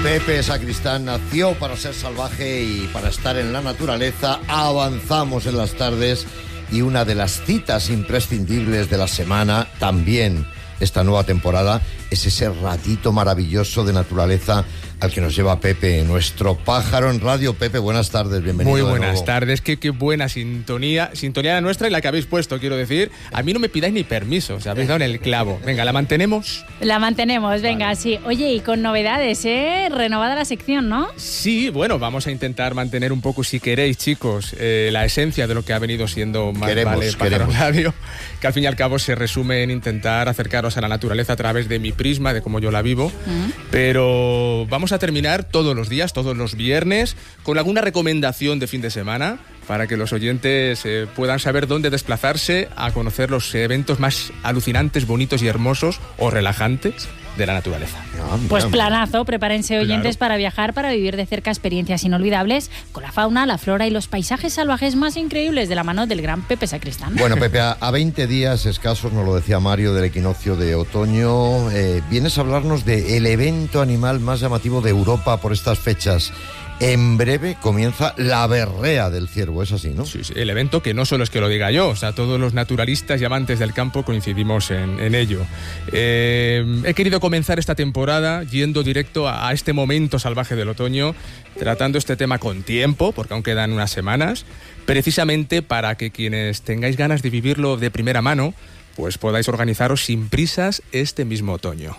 Pepe Sacristán nació para ser salvaje y para estar en la naturaleza. Avanzamos en las tardes y una de las citas imprescindibles de la semana, también esta nueva temporada, es ese ratito maravilloso de naturaleza al que nos lleva Pepe, nuestro pájaro en radio. Pepe, buenas tardes, bienvenido. Muy buenas tardes, qué buena sintonía la nuestra y la que habéis puesto, quiero decir. A mí no me pidáis ni permiso, o sea, habéis dado en el clavo. Venga, ¿la mantenemos? La mantenemos, venga, vale. Sí. Oye, y con novedades, renovada la sección, ¿no? Sí, bueno, vamos a intentar mantener un poco, si queréis, chicos, la esencia de lo que ha venido siendo Más Vale Pájaro Radio, que al fin y al cabo se resume en intentar acercaros a la naturaleza a través de mi prisma, de cómo yo la vivo. Pero vamos a terminar todos los días, todos los viernes, con alguna recomendación de fin de semana para que los oyentes puedan saber dónde desplazarse a conocer los eventos más alucinantes, bonitos y hermosos o relajantes de la naturaleza. Pues planazo, prepárense oyentes, claro, para viajar, para vivir de cerca experiencias inolvidables con la fauna, la flora y los paisajes salvajes más increíbles de la mano del gran Pepe Sacristán. Bueno, Pepe, a 20 días escasos, nos lo decía Mario, del equinoccio de otoño, vienes a hablarnos del evento animal más llamativo de Europa por estas fechas. En breve comienza la berrea del ciervo, es así, ¿no? Sí, el evento que no solo es que lo diga yo, o sea, todos los naturalistas y amantes del campo coincidimos en ello. He querido comenzar esta temporada yendo directo a este momento salvaje del otoño, tratando este tema con tiempo, porque aún quedan unas semanas, precisamente para que quienes tengáis ganas de vivirlo de primera mano, pues podáis organizaros sin prisas este mismo otoño.